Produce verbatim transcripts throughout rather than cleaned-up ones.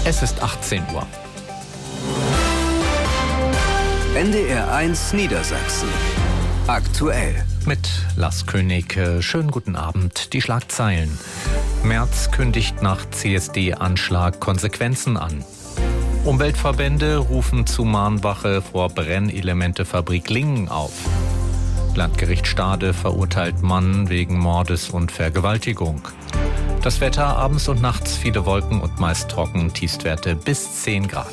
Es ist achtzehn Uhr. N D R eins Niedersachsen. Aktuell. Mit Lars König. Schönen guten Abend. Die Schlagzeilen. Merz kündigt nach C S D-Anschlag Konsequenzen an. Umweltverbände rufen zu Mahnwache vor Brennelementefabrik Lingen auf. Landgericht Stade verurteilt Mann wegen Mordes und Vergewaltigung. Das Wetter abends und nachts viele Wolken und meist trocken, Tiefstwerte bis zehn Grad.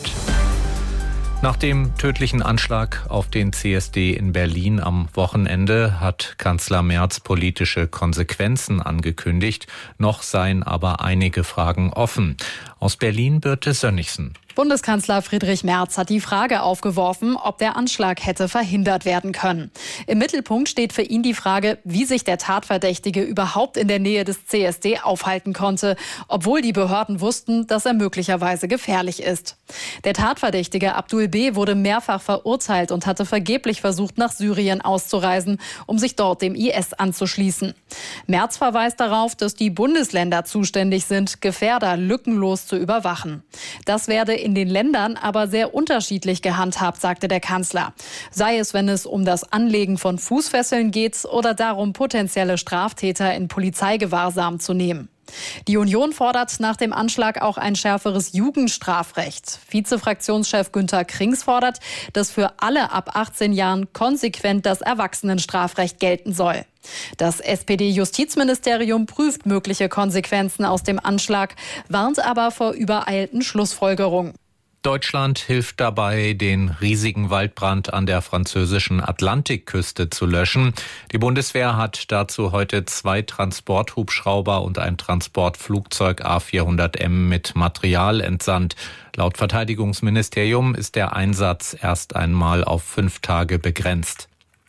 Nach dem tödlichen Anschlag auf den C S D in Berlin am Wochenende hat Kanzler Merz politische Konsequenzen angekündigt. Noch seien aber einige Fragen offen. Aus Berlin Birte Sönnigsen. Bundeskanzler Friedrich Merz hat die Frage aufgeworfen, ob der Anschlag hätte verhindert werden können. Im Mittelpunkt steht für ihn die Frage, wie sich der Tatverdächtige überhaupt in der Nähe des C S D aufhalten konnte, obwohl die Behörden wussten, dass er möglicherweise gefährlich ist. Der Tatverdächtige Abdul B. wurde mehrfach verurteilt und hatte vergeblich versucht, nach Syrien auszureisen, um sich dort dem I S anzuschließen. Merz verweist darauf, dass die Bundesländer zuständig sind, Gefährder lückenlos zu überwachen. Das werde in den Ländern aber sehr unterschiedlich gehandhabt, sagte der Kanzler. Sei es, wenn es um das Anlegen von Fußfesseln geht oder darum, potenzielle Straftäter in Polizeigewahrsam zu nehmen. Die Union fordert nach dem Anschlag auch ein schärferes Jugendstrafrecht. Vizefraktionschef Günther Krings fordert, dass für alle ab achtzehn Jahren konsequent das Erwachsenenstrafrecht gelten soll. Das S P D-Justizministerium prüft mögliche Konsequenzen aus dem Anschlag, warnt aber vor übereilten Schlussfolgerungen. Deutschland hilft dabei, den riesigen Waldbrand an der französischen Atlantikküste zu löschen. Die Bundeswehr hat dazu heute zwei Transporthubschrauber und ein Transportflugzeug A vierhundert M mit Material entsandt. Laut Verteidigungsministerium ist der Einsatz erst einmal auf fünf Tage begrenzt.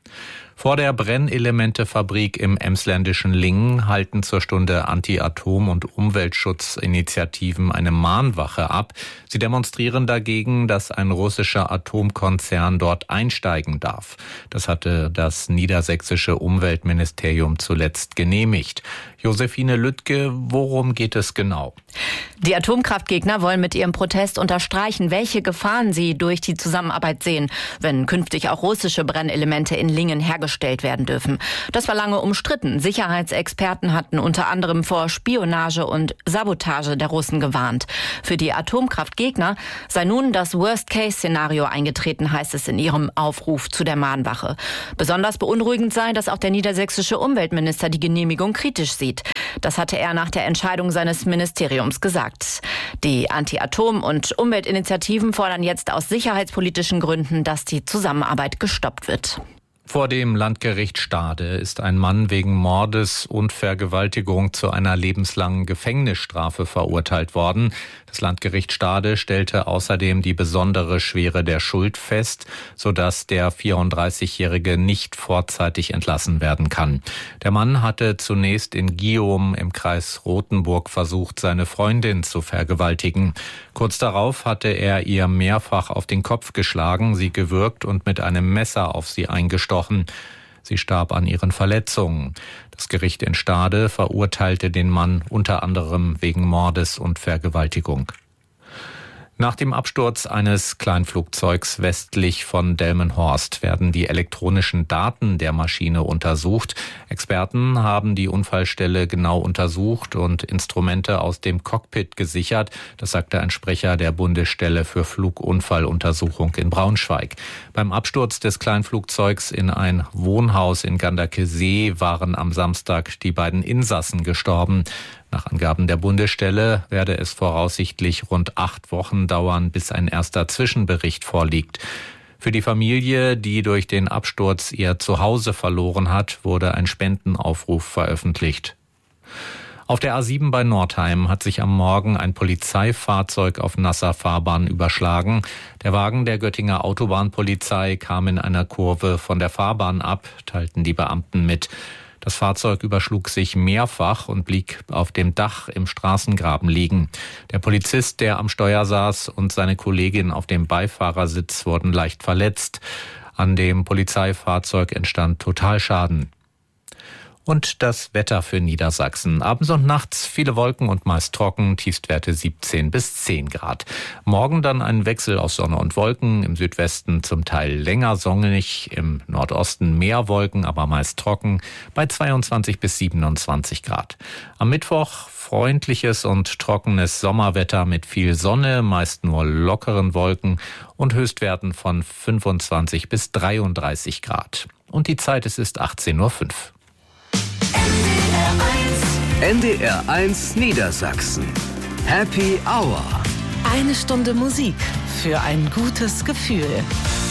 Vor der Brennelementefabrik im emsländischen Lingen halten zur Stunde Anti-Atom- und Umweltschutzinitiativen eine Mahnwache ab. Sie demonstrieren dagegen, dass ein russischer Atomkonzern dort einsteigen darf. Das hatte das niedersächsische Umweltministerium zuletzt genehmigt. Josephine Lüttke, worum geht es genau? Die Atomkraftgegner wollen mit ihrem Protest unterstreichen, welche Gefahren sie durch die Zusammenarbeit sehen, wenn künftig auch russische Brennelemente in Lingen hergestellt werden dürfen. Das war lange umstritten. Sicherheitsexperten hatten unter anderem vor Spionage und Sabotage der Russen gewarnt. Für die Atomkraftgegner sei nun das Worst-Case-Szenario eingetreten, heißt es in ihrem Aufruf zu der Mahnwache. Besonders beunruhigend sei, dass auch der niedersächsische Umweltminister die Genehmigung kritisch sieht. Das hatte er nach der Entscheidung seines Ministeriums gesagt. Die Anti-Atom- und Umweltinitiativen fordern jetzt aus sicherheitspolitischen Gründen, dass die Zusammenarbeit gestoppt wird. Vor dem Landgericht Stade ist ein Mann wegen Mordes und Vergewaltigung zu einer lebenslangen Gefängnisstrafe verurteilt worden. Das Landgericht Stade stellte außerdem die besondere Schwere der Schuld fest, sodass der vierunddreißigjährige nicht vorzeitig entlassen werden kann. Der Mann hatte zunächst in Gium im Kreis Rothenburg versucht, seine Freundin zu vergewaltigen. Kurz darauf hatte er ihr mehrfach auf den Kopf geschlagen, sie gewürgt und mit einem Messer auf sie eingestochen. Sie starb an ihren Verletzungen. Das Gericht in Stade verurteilte den Mann unter anderem wegen Mordes und Vergewaltigung. Nach dem Absturz eines Kleinflugzeugs westlich von Delmenhorst werden die elektronischen Daten der Maschine untersucht. Experten haben die Unfallstelle genau untersucht und Instrumente aus dem Cockpit gesichert. Das sagte ein Sprecher der Bundesstelle für Flugunfalluntersuchung in Braunschweig. Beim Absturz des Kleinflugzeugs in ein Wohnhaus in Ganderkesee waren am Samstag die beiden Insassen gestorben. Nach Angaben der Bundesstelle werde es voraussichtlich rund acht Wochen dauern, bis ein erster Zwischenbericht vorliegt. Für die Familie, die durch den Absturz ihr Zuhause verloren hat, wurde ein Spendenaufruf veröffentlicht. Auf der A sieben bei Nordheim hat sich am Morgen ein Polizeifahrzeug auf nasser Fahrbahn überschlagen. Der Wagen der Göttinger Autobahnpolizei kam in einer Kurve von der Fahrbahn ab, teilten die Beamten mit. Das Fahrzeug überschlug sich mehrfach und blieb auf dem Dach im Straßengraben liegen. Der Polizist, der am Steuer saß, und seine Kollegin auf dem Beifahrersitz wurden leicht verletzt. An dem Polizeifahrzeug entstand Totalschaden. Und das Wetter für Niedersachsen. Abends und nachts viele Wolken und meist trocken, Tiefstwerte siebzehn bis zehn Grad. Morgen dann ein Wechsel aus Sonne und Wolken, im Südwesten zum Teil länger sonnig, im Nordosten mehr Wolken, aber meist trocken, bei zweiundzwanzig bis siebenundzwanzig Grad. Am Mittwoch freundliches und trockenes Sommerwetter mit viel Sonne, meist nur lockeren Wolken und Höchstwerten von fünfundzwanzig bis dreiunddreißig Grad. Und die Zeit, es ist achtzehn Uhr fünf. N D R eins Niedersachsen. Happy Hour. Eine Stunde Musik für ein gutes Gefühl.